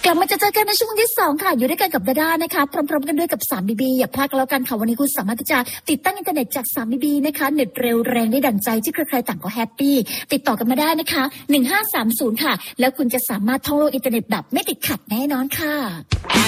ลับมาจะเจอกันในช่วงที่2ค่ะอยู่ด้วยกันกับดาด้านะคะพร้อมๆกันด้วยกับ 3BB อย่าพลาดกันแล้วกันค่ะวันนี้คุณสามารถที่จะติดตั้งอินเทอร์เน็ตจาก 3BB นะคะเน็ตเร็วแรงได้ดั่งใจที่ใครๆต่างก็แฮปปี้ติดต่อกันมาได้นะคะ1530ค่ะแล้วคุณจะสามารถท่องโลกอินเทอร์เน็ตแบบไม่ติดขัดแน่นอนค่ะ